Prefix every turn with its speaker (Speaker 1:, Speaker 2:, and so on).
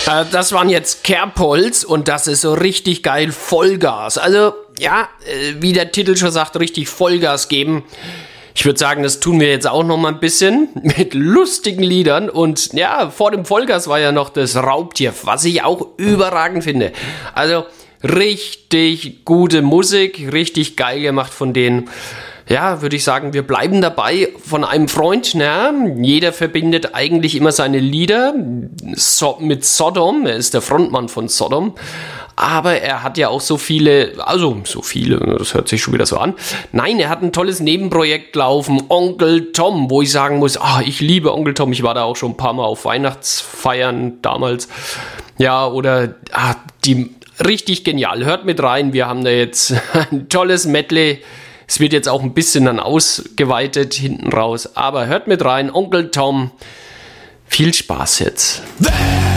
Speaker 1: Das waren jetzt Kerbholz und das ist so richtig geil Vollgas. Also, ja, wie der Titel schon sagt, richtig Vollgas geben. Ich würde sagen, das tun wir jetzt auch noch mal ein bisschen mit lustigen Liedern. Und ja, vor dem Vollgas war ja noch das Raubtier, was ich auch überragend finde. Also, richtig gute Musik, richtig geil gemacht von denen. Ja, würde ich sagen, wir bleiben dabei von einem Freund. Na, jeder verbindet eigentlich immer seine Lieder mit Sodom. Er ist der Frontmann von Sodom. Aber er hat ja auch so viele, das hört sich schon wieder so an. Nein, er hat ein tolles Nebenprojekt laufen, Onkel Tom, wo ich sagen muss, ich liebe Onkel Tom. Ich war da auch schon ein paar Mal auf Weihnachtsfeiern damals. Ja, oder die richtig genial. Hört mit rein, wir haben da jetzt ein tolles Medley. Es wird jetzt auch ein bisschen dann ausgeweitet hinten raus. Aber hört mit rein, Onkel Tom. Viel Spaß jetzt.